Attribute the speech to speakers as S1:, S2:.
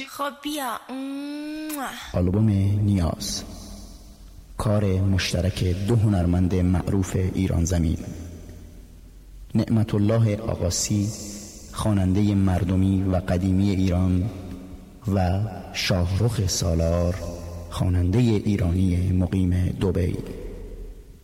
S1: خب بیا.
S2: آلبوم نیاز، کار مشترک دو هنرمند معروف ایران زمین، نعمت الله آقاسی خواننده مردمی و قدیمی ایران و شاهرخ سالار خواننده ایرانی مقیم دبی.